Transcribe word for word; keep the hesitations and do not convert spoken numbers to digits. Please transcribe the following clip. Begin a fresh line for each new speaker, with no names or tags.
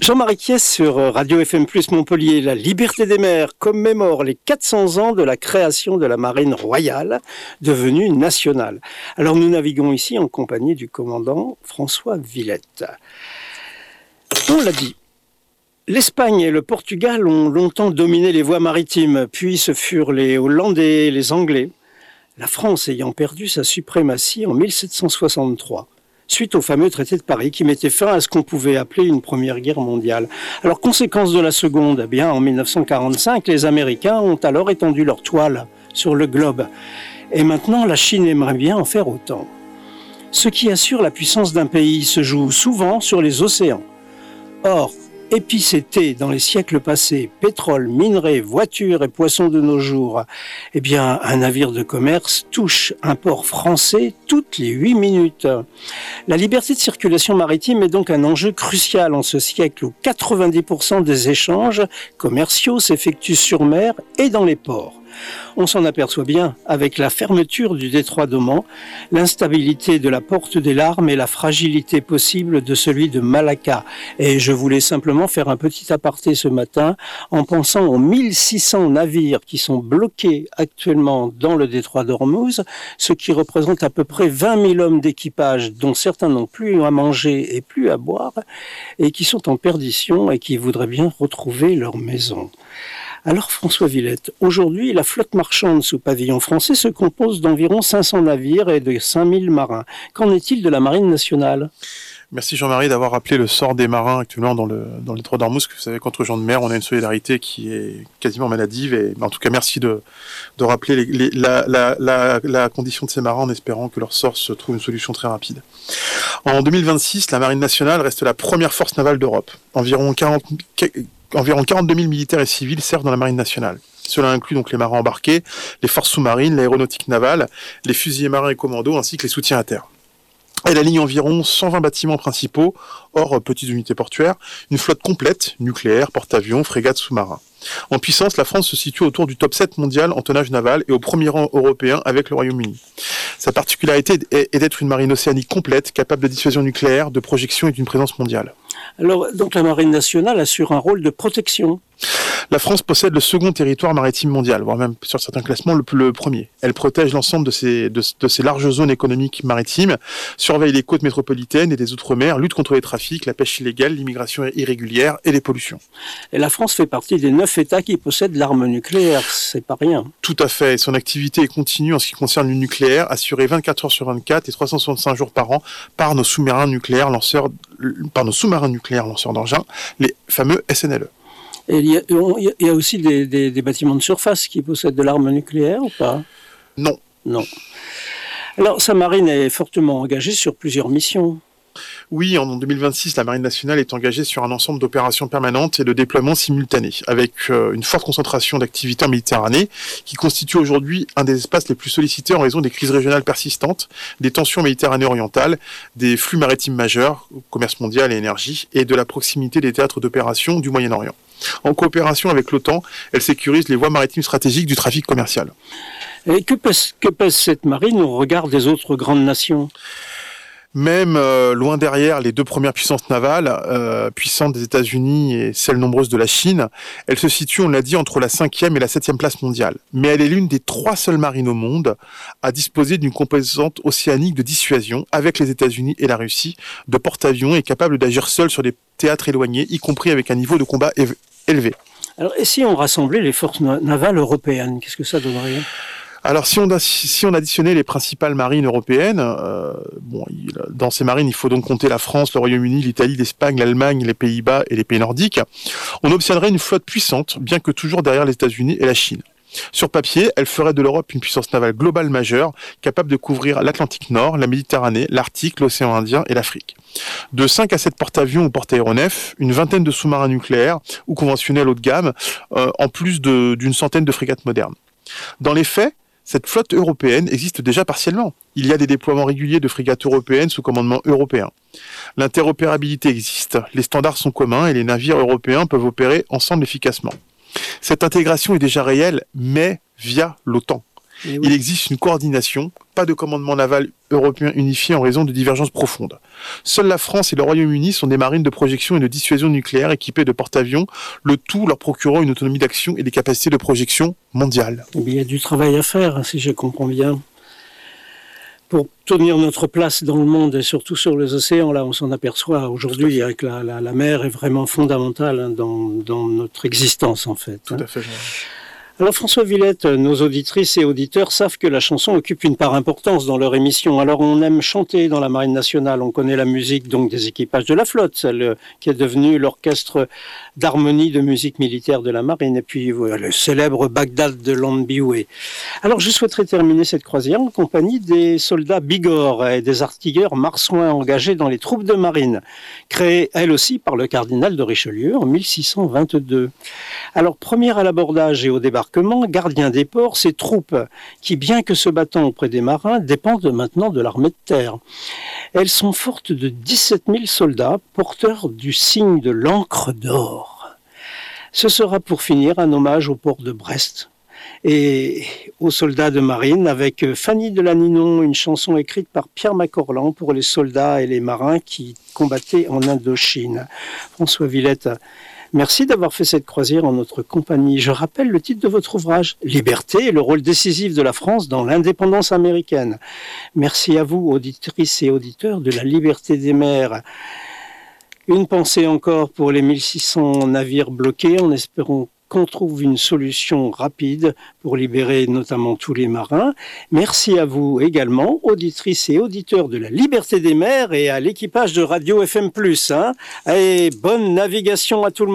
Jean-Marie Kies sur Radio F M plus Montpellier. La Liberté des mers commémore les quatre cents ans de la création de la marine royale, devenue nationale. Alors nous naviguons ici en compagnie du commandant François Villette. On l'a dit, l'Espagne et le Portugal ont longtemps dominé les voies maritimes, puis ce furent les Hollandais et les Anglais. La France ayant perdu sa suprématie en mille sept cent soixante-trois. Suite au fameux traité de Paris qui mettait fin à ce qu'on pouvait appeler une première guerre mondiale. Alors, conséquence de la seconde, eh bien, en mille neuf cent quarante-cinq, les Américains ont alors étendu leur toile sur le globe. Et maintenant, la Chine aimerait bien en faire autant. Ce qui assure la puissance d'un pays se joue souvent sur les océans. Or, épicété dans les siècles passés, pétrole, minerais, voitures et poissons de nos jours, eh bien, un navire de commerce touche un port français toutes les huit minutes. La liberté de circulation maritime est donc un enjeu crucial en ce siècle où quatre-vingt-dix pour cent des échanges commerciaux s'effectuent sur mer et dans les ports. On s'en aperçoit bien avec la fermeture du détroit d'Oman, l'instabilité de la porte des Larmes et la fragilité possible de celui de Malacca. Et je voulais simplement faire un petit aparté ce matin en pensant aux mille six cents navires qui sont bloqués actuellement dans le détroit d'Ormuz, ce qui représente à peu près vingt mille hommes d'équipage dont certains n'ont plus à manger et plus à boire et qui sont en perdition et qui voudraient bien retrouver leur maison. Alors François Villette, aujourd'hui la flotte marchande sous pavillon français se compose d'environ cinq cents navires et de cinq mille marins. Qu'en est-il de la marine nationale ?
Merci Jean-Marie d'avoir rappelé le sort des marins actuellement dans le dans le détroit d'Ormuz. Vous savez qu'entre gens de mer, on a une solidarité qui est quasiment maladive. Et en tout cas, merci de de rappeler les, les, la, la, la, la condition de ces marins en espérant que leur sort se trouve une solution très rapide. En deux mille vingt-six, la marine nationale reste la première force navale d'Europe. Environ quarante Environ quarante-deux mille militaires et civils servent dans la marine nationale. Cela inclut donc les marins embarqués, les forces sous-marines, l'aéronautique navale, les fusiliers marins et commandos, ainsi que les soutiens à terre. Elle aligne environ cent vingt bâtiments principaux, hors petites unités portuaires, une flotte complète, nucléaire, porte-avions, frégates, sous-marins. En puissance, la France se situe autour du top sept mondial en tonnage naval et au premier rang européen avec le Royaume-Uni. Sa particularité est d'être une marine océanique complète, capable de dissuasion nucléaire, de projection et d'une présence mondiale.
Alors, donc la marine nationale assure un rôle de protection.
La France possède le second territoire maritime mondial, voire même sur certains classements le, le premier. Elle protège l'ensemble de ces, de, de ces larges zones économiques maritimes, surveille les côtes métropolitaines et les outre-mer, lutte contre les trafics, la pêche illégale, l'immigration irrégulière et les pollutions.
Et la France fait partie des neuf États qui possèdent l'arme nucléaire, c'est pas rien.
Tout à fait, son activité est continue en ce qui concerne le nucléaire, assurée vingt-quatre heures sur vingt-quatre et trois cent soixante-cinq jours par an par nos sous-marins nucléaires lanceurs, par nos sous-marins nucléaires lanceurs d'engins, les fameux S N L E.
Et il y a, il y a aussi des, des, des bâtiments de surface qui possèdent de l'arme nucléaire ou pas ?
Non.
Non. Alors, sa marine est fortement engagée sur plusieurs missions.
Oui, en deux mille vingt-six, la Marine nationale est engagée sur un ensemble d'opérations permanentes et de déploiements simultanés, avec euh, une forte concentration d'activités en Méditerranée, qui constitue aujourd'hui un des espaces les plus sollicités en raison des crises régionales persistantes, des tensions en Méditerranée orientale, des flux maritimes majeurs, commerce mondial et énergie, et de la proximité des théâtres d'opération du Moyen-Orient. En coopération avec l'OTAN, elle sécurise les voies maritimes stratégiques du trafic commercial.
Et que pèse, que pèse cette marine au regard des autres grandes nations ?
Même euh, loin derrière les deux premières puissances navales, euh, puissantes des États-Unis et celles nombreuses de la Chine, elle se situe, on l'a dit, entre la cinquième et la septième place mondiale. Mais elle est l'une des trois seules marines au monde à disposer d'une composante océanique de dissuasion avec les États-Unis et la Russie, de porte-avions et capable d'agir seule sur des théâtres éloignés, y compris avec un niveau de combat éve- élevé.
Alors, et si on rassemblait les forces navales européennes, qu'est-ce que ça donnerait ?
Alors, si on, a, si on additionnait les principales marines européennes, euh, bon, il, dans ces marines, il faut donc compter la France, le Royaume-Uni, l'Italie, l'Espagne, l'Allemagne, les Pays-Bas et les pays nordiques. On obtiendrait une flotte puissante, bien que toujours derrière les États-Unis et la Chine. Sur papier, elle ferait de l'Europe une puissance navale globale majeure, capable de couvrir l'Atlantique Nord, la Méditerranée, l'Arctique, l'océan Indien et l'Afrique. De cinq à sept porte-avions ou porte-aéronefs, une vingtaine de sous-marins nucléaires ou conventionnels haut de gamme, euh, en plus de, d'une centaine de frégates modernes. Dans les faits, cette flotte européenne existe déjà partiellement. Il y a des déploiements réguliers de frégates européennes sous commandement européen. L'interopérabilité existe, les standards sont communs et les navires européens peuvent opérer ensemble efficacement. Cette intégration est déjà réelle, mais via l'OTAN.
Oui.
Il existe une coordination, pas de commandement naval européen unifié en raison de divergences profondes. Seules la France et le Royaume-Uni sont des marines de projection et de dissuasion nucléaire équipées de porte-avions, le tout leur procurant une autonomie d'action et des capacités de projection mondiales.
Il y a du travail à faire, si je comprends bien. Pour tenir notre place dans le monde et surtout sur les océans, là on s'en aperçoit aujourd'hui avec la, la, la mer est vraiment fondamentale dans, dans notre existence en fait.
Tout
hein.
à fait.
Alors François Villette, nos auditrices et auditeurs savent que la chanson occupe une part importante dans leur émission. Alors on aime chanter dans la Marine nationale, on connaît la musique donc des équipages de la flotte, celle qui est devenue l'orchestre d'harmonie de musique militaire de la Marine, et puis voilà, le célèbre Bagdad de Lembioé. Alors je souhaiterais terminer cette croisière en compagnie des soldats Bigorre et des artilleurs marsouins engagés dans les troupes de marine, créées elles aussi par le cardinal de Richelieu en mille six cent vingt-deux. Alors première à l'abordage et au débarquement, gardien des ports, ces troupes qui, bien que se battant auprès des marins, dépendent maintenant de l'armée de terre. Elles sont fortes de dix-sept mille soldats, porteurs du signe de l'encre d'or. Ce sera pour finir un hommage au port de Brest et aux soldats de marine avec Fanny de Lanninon, une chanson écrite par Pierre Macorlan pour les soldats et les marins qui combattaient en Indochine. François Villette, merci d'avoir fait cette croisière en notre compagnie. Je rappelle le titre de votre ouvrage, Liberté et le rôle décisif de la France dans l'indépendance américaine. Merci à vous, auditrices et auditeurs de la Liberté des mers. Une pensée encore pour les mille six cents navires bloqués, en espérant qu'on trouve une solution rapide pour libérer notamment tous les marins. Merci à vous également, auditrices et auditeurs de la Liberté des mers et à l'équipage de Radio F M plus. Hein. Et bonne navigation à tout le monde.